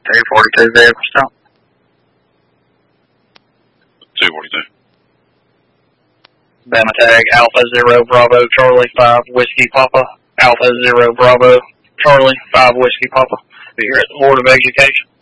242 vehicle stop. 242. Bama tag Alpha 0 Bravo Charlie 5 Whiskey Papa. Alpha 0 Bravo Charlie 5 Whiskey Papa. Be here at the Board of Education.